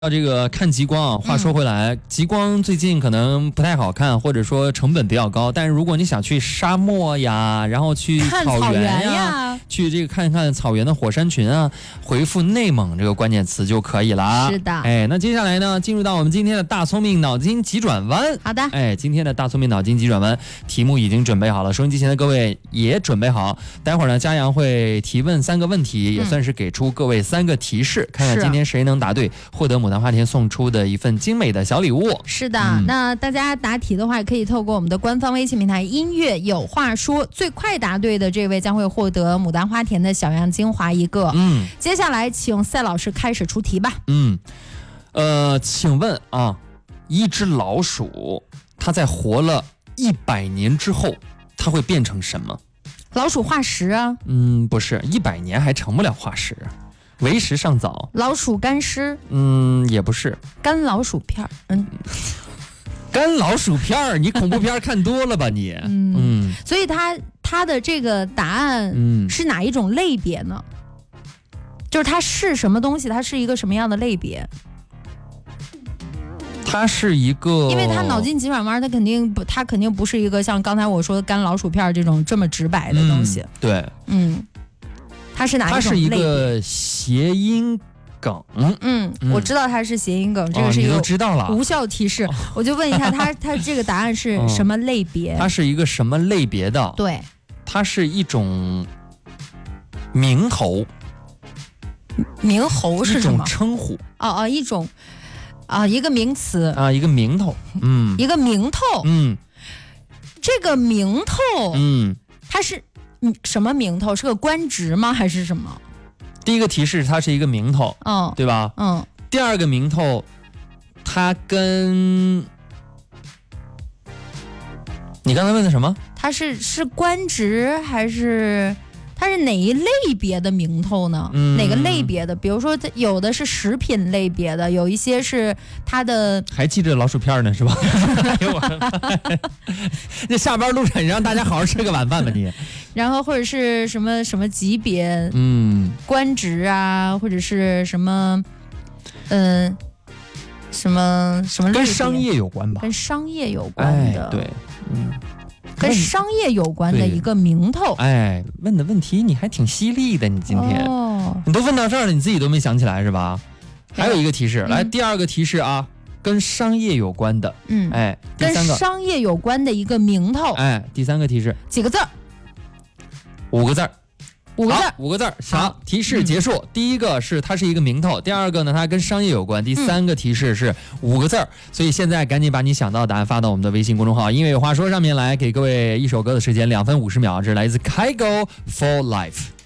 到这个看极光啊，话说回来，极光最近可能不太好看，或者说成本比较高。但是如果你想去沙漠呀，然后去草原呀，去这个看看草原的火山群啊，回复内蒙这个关键词就可以了。 是的， 那接下来呢，进入到我们今天的大聪明脑筋急转弯。 好的， 今天的大聪明脑筋急转弯题目已经准备好了，收音机前的各位也准备好。待会儿呢，嘉阳会提问3个问题，也算是给出各位3个提示，看看今天谁能答对，获得牡丹花田送出的一份精美的小礼物。 是的，那大家答题的话，可以透过我们的官方微信平台音乐有话说，最快答对的这位将会获得牡丹花田的小样精华一个。接下来请赛老师开始出题吧。 请问啊，一只老鼠它在活了100年之后，它会变成什么？ 老鼠化石啊？ 不是，100年还成不了化石，为时尚早。老鼠干尸？ 也不是。 干老鼠片干老鼠片你恐怖片看多了吧你？ 所以它的这个答案是哪一种类别呢？就是它是什么东西？它是一个什么样的类别？ 它是一个， 因为它脑筋急转弯，它肯定不是一个像刚才我说的干老鼠片这种这么直白的东西。 对， 它是哪一种类别？ 它是一个谐音梗。 我知道它是谐音梗，这个是一个无效提示。我就问一下，它这个答案是什么类别？ 它是一个什么类别的？ 对， 它是一种名头。 名猴是什么？ 一种称呼。 一种一个名词一个名头。 一个名头。这个名头，它是什么名头？是个官职吗？还是什么？ 第一个提示，它是一个名头，对吧？第二个名头，它跟你刚才问的什么？它是官职还是？它是哪一类别的名头呢？哪个类别的？比如说，有的是食品类别的，有一些是它的。还记着老鼠片呢，是吧？这下班路上，你让大家好好吃个晚饭吧你。 然后或者是什么什么级别？官职啊，或者是什么，什么类别？ 跟商业有关吧？ 跟商业有关的。 对， 跟商业有关的一个名头。 问的问题你还挺犀利的，你今天你都问到这儿了，你自己都没想起来是吧？还有一个提示，来第二个提示啊，跟商业有关的。第3个跟商业有关的一个名头。 第3个提示几个字 ？5个字。 5 个字。好，提示结束。第一个是它是一个名头，第二个呢它跟商业有关，第3个提示是5个字。所以现在赶紧把你想到的答案发到我们的微信公众号音乐有话说上面来，给各位一首歌的时间，2分50秒。这是来自 Kygo for Life。